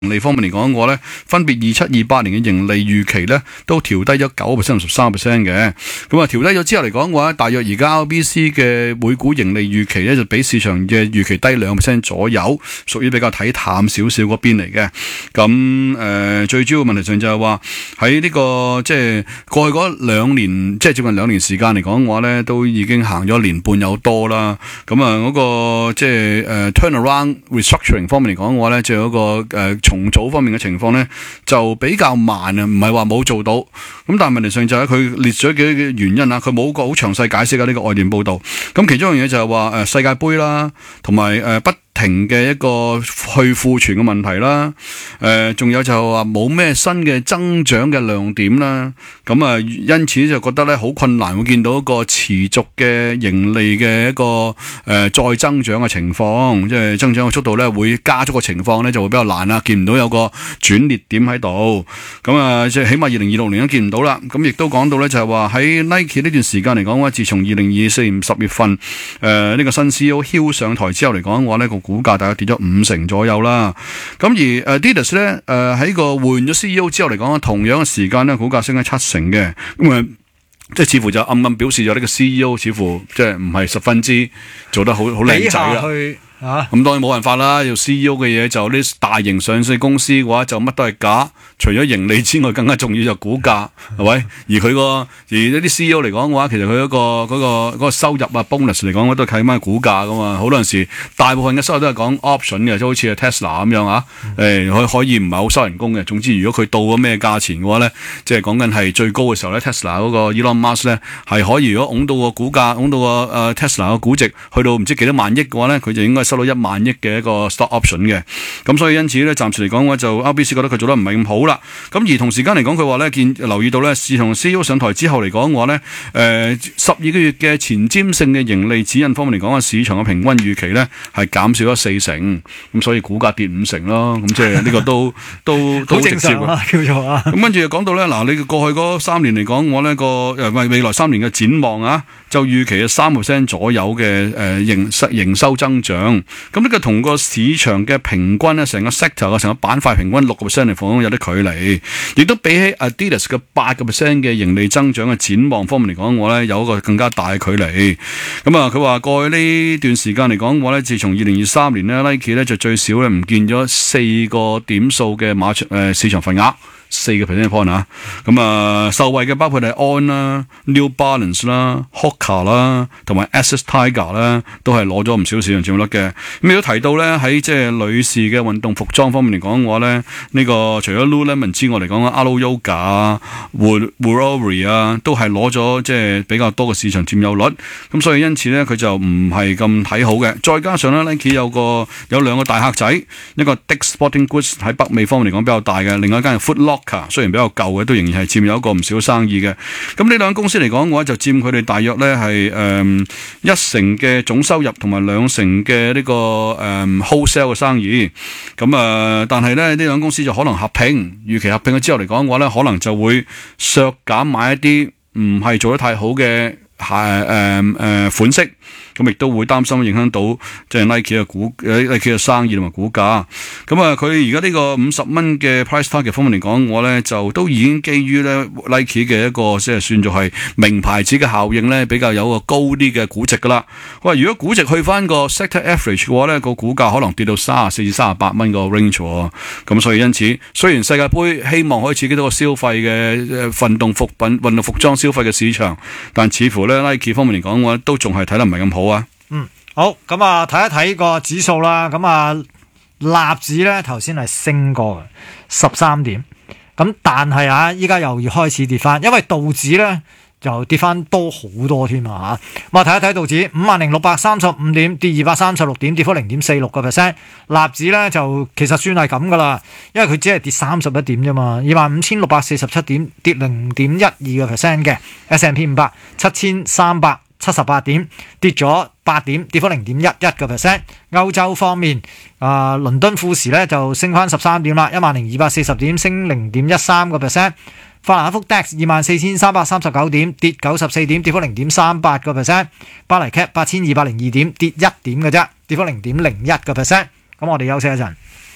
盈利方面嚟講嘅話咧，分別27、28年嘅盈利預期咧都調低咗9%同13%嘅。咁啊調低咗之後嚟講嘅話，大約而家 RBC 嘅每股盈利預期咧就比市場嘅預期低2% 左右，屬於比較睇淡少少嗰邊嚟嘅。咁最主要問題上就係話喺呢個即係過去嗰2年，即係接近2年時間嚟講嘅話咧，都已經行咗1年半有多啦。咁啊嗰個即係turnaround restructuring 方面嚟講嘅話咧，即係嗰個重組方面嘅情況咧就比較慢啊，唔係話冇做到。咁但係問題上就係佢列咗幾個原因啊，佢冇個好詳細解釋嘅呢個外電報導。咁其中一樣嘢就係話世界盃啦，同埋不停嘅一個去庫存嘅問題啦，仲有就係話冇咩新嘅增長嘅亮點啦，咁啊因此就覺得咧好困難會見到一個持續嘅盈利嘅一個再增長嘅情況，即係增長嘅速度咧會加速嘅情況咧就會比較難啦，見唔到有個轉捩點喺度，咁啊即係起碼2026年都見唔到啦。咁亦都講到咧就係話喺 Nike 呢段時間嚟講嘅話，自從2024年10月份呢個新 CEO Hill 上台之後嚟講嘅話呢個股價大概跌咗50%左右啦。咁而Adidas 咧喺個換咗 CEO 之後嚟講，同樣嘅時間咧股價升咗70%嘅。咁即係似乎就暗暗表示咗呢個 CEO 似乎即係唔係十分之做得好靚仔啦。咁當然冇辦法啦，要 CEO 嘅嘢就啲大型上市公司嘅話就乜都係假，除咗盈利之外，更加重要就股價係咪？而一啲 CEO 嚟講嘅話，其實佢嗰個收入啊 bonus 嚟講，都係睇翻股價噶嘛。好多陣時大部分嘅收入都係講 option 嘅，就好似 Tesla 咁樣啊。可以唔係好收人工嘅。總之如果佢到咗咩價錢嘅話咧，即係講緊係最高嘅時候咧 Tesla 嗰個 Elon Musk 咧係可以，如果拱到個股價，拱到個Tesla 嘅估值去到唔知幾多萬億嘅話咧，佢就應該收到1萬億嘅一個 stock option 嘅。咁所以因此咧，暫時嚟講嘅話就 RBC 覺得佢做得唔係咁好啦。咁而同時間嚟講，佢話咧留意到咧，自從 CEO 上台之後嚟講嘅話咧，12個月嘅前瞻性嘅盈利指引方面嚟講，市場嘅平均預期咧係減少咗40%，咁所以股價跌50%咯。咁即係呢個都好直接啊， 叫做啊。 咁跟住又講到咧，嗱你過去嗰3年嚟講，我呢未來3年嘅展望啊，就預期係3% 左右嘅營收增長。咁呢個同個市場嘅平均咧，成個 sector 成個板塊平均6% 嚟講有啲距離，亦都比起 Adidas 嘅8% 嘅盈利增長嘅展望方面嚟講，我咧有一個更加大嘅距離。咁啊，佢話過去呢段時間嚟講，我咧自從2023年咧 Nike 咧就最少咧唔見咗4個點數嘅市場份額。4個 percentage point 啊，咁啊受惠嘅包括係 On 啦、New Balance 啦、Hoka 啦，同埋 Asics Tiger 啦，都係攞咗唔少市場佔有率嘅。咁亦都提到咧喺即係女士嘅運動服裝方面嚟講嘅話咧，呢個除咗 Lululemon 之外嚟講，Alo Yoga 啊、Wurori 啊，都係攞咗即係比較多嘅市場佔有率。咁所以因此咧，佢就唔係咁睇好嘅。再加上咧 Nike 有2個大客仔，一個 Dick's Sporting Goods 喺北美方面嚟講比較大嘅，另外一間係 Foot Locker。雖然比較舊嘅，都仍然係佔有一個唔少生意嘅。咁呢兩間公司嚟講嘅話，就佔佢哋大約咧係1成嘅總收入，同埋2成嘅呢個wholesale 嘅生意。咁但係咧呢兩間公司就可能合併，預期合併咗之後嚟講嘅話咧，可能就會削減買一啲唔係做得太好嘅款式。咁亦都會擔心影響到即係 Nike 嘅生意同埋股價。咁啊，佢而家呢個50蚊嘅 price target 方面嚟講，我咧就都已經基於咧 Nike 嘅一個即係算做係名牌子嘅效應咧，比較有個高啲嘅估值噶啦。喂，如果估值去翻個 sector average 嘅話咧，個股價可能跌到34至38蚊個 range 喎。咁所以因此，雖然世界盃希望可以刺激到個消費嘅運動服裝消費嘅市場，但似乎咧 Nike 方面嚟講，我都仲係睇得唔係咁好。 好，咁啊睇一睇個指數啦。咁啊納指咧頭先係升過嘅13點，咁但係啊依家又要開始跌翻，因為道指咧就跌翻多好多添啊吓。咁啊睇一睇道指50,635點，跌236點，跌幅0.46%。納指咧就其實算係咁噶啦，因為佢只係跌31點啫嘛，25,647點，跌0.12%嘅。S&P 500 7,378點，跌咗8點，跌幅0.11%。歐洲方面，倫敦富時咧就升翻13點啦，10,240點，升0.13%。法蘭克福 DAX 24,339點，跌94點，跌幅0.38%。巴黎 CAC 8,202點，跌1點嘅啫，跌幅0.01%。咁我哋休息一陣。